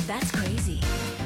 That's crazy.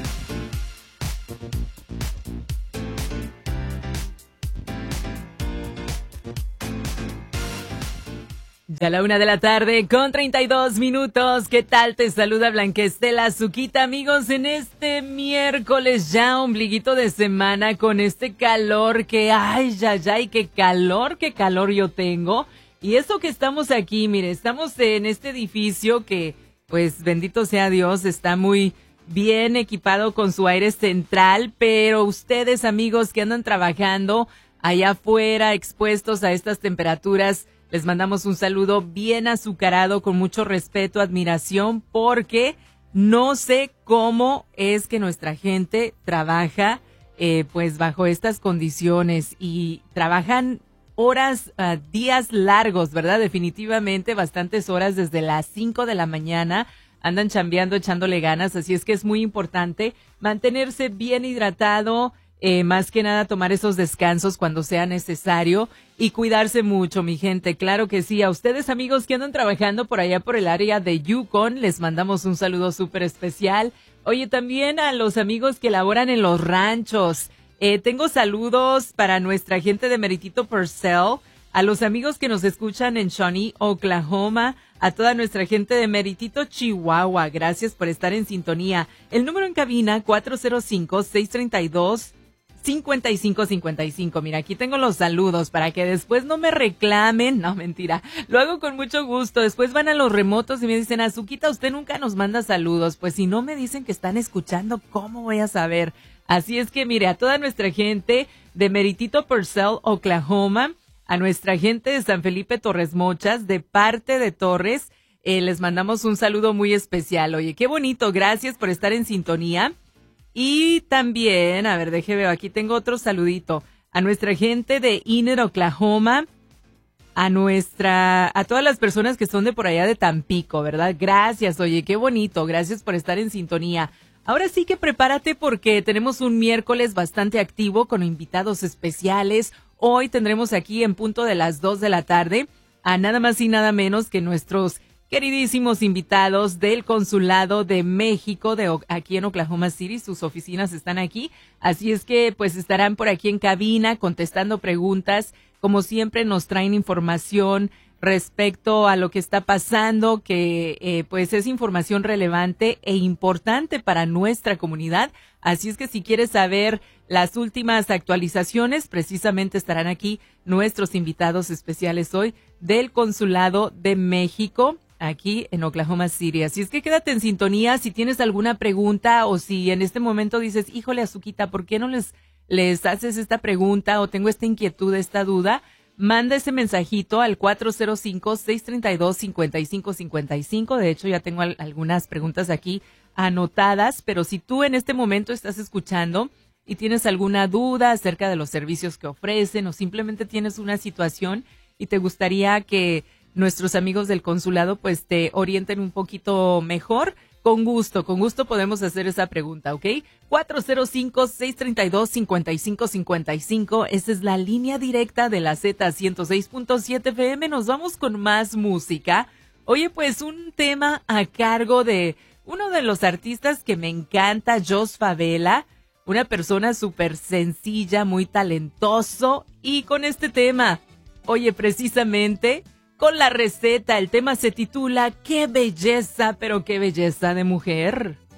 Ya la 1:00 con 32 minutos. ¿Qué tal? Te saluda Blanquestela Azuquita, amigos, en este miércoles ya ombliguito de semana con este calor que, ay, qué calor yo tengo. Y eso que estamos aquí, mire, estamos en este edificio que, pues, bendito sea Dios, está muy bien equipado con su aire central, pero ustedes, amigos, que andan trabajando allá afuera, expuestos a estas temperaturas, les mandamos un saludo bien azucarado, con mucho respeto, admiración, porque no sé cómo es que nuestra gente trabaja pues bajo estas condiciones y trabajan horas, días largos, ¿verdad? Definitivamente bastantes horas desde las 5 de la mañana. Andan chambeando, echándole ganas, así es que es muy importante mantenerse bien hidratado, más que nada tomar esos descansos cuando sea necesario y cuidarse mucho, mi gente. Claro que sí. A ustedes, amigos, que andan trabajando por allá por el área de Yukon, les mandamos un saludo súper especial. Oye, también a los amigos que laboran en los ranchos. Tengo saludos para nuestra gente de Meritito Purcell, a los amigos que nos escuchan en Shawnee, Oklahoma, a toda nuestra gente de Meritito, Chihuahua. Gracias por estar en sintonía. El número en cabina, 405-632-5555. Mira, aquí tengo los saludos para que después no me reclamen. No, mentira. Lo hago con mucho gusto. Después van a los remotos y me dicen, Azuquita, usted nunca nos manda saludos. Pues si no me dicen que están escuchando, ¿cómo voy a saber? Así es que, mire, a toda nuestra gente de Meritito Purcell, Oklahoma, a nuestra gente de San Felipe Torres Mochas, de parte de Torres, les mandamos un saludo muy especial. Oye, qué bonito. Gracias por estar en sintonía. Y también, a ver, veo, aquí tengo otro saludito. A nuestra gente de Enid, Oklahoma, a todas las personas que son de por allá de Tampico, ¿verdad? Gracias, oye, qué bonito. Gracias por estar en sintonía. Ahora sí que prepárate porque tenemos un miércoles bastante activo con invitados especiales. Hoy tendremos aquí en punto de las 2 de la tarde a nada más y nada menos que nuestros queridísimos invitados del Consulado de México aquí en Oklahoma City. Sus oficinas están aquí, así es que pues estarán por aquí en cabina contestando preguntas. Como siempre nos traen información respecto a lo que está pasando, que pues es información relevante e importante para nuestra comunidad. Así es que si quieres saber las últimas actualizaciones, precisamente estarán aquí nuestros invitados especiales hoy del Consulado de México aquí en Oklahoma City. Así es que quédate en sintonía si tienes alguna pregunta o si en este momento dices, híjole, Azuquita, ¿por qué no les haces esta pregunta o tengo esta inquietud, esta duda? Manda ese mensajito al 405-632-5555. De hecho, ya tengo algunas preguntas aquí anotadas, pero si tú en este momento estás escuchando y tienes alguna duda acerca de los servicios que ofrecen o simplemente tienes una situación y te gustaría que nuestros amigos del consulado pues te orienten un poquito mejor, con gusto podemos hacer esa pregunta, ¿ok? 405-632-5555, esa es la línea directa de la Z106.7 FM. Nos vamos con más música. Oye, pues un tema a cargo de uno de los artistas que me encanta, Jos Favela, una persona súper sencilla, muy talentoso, y con este tema, oye, precisamente con la receta, el tema se titula Qué belleza, pero qué belleza de mujer.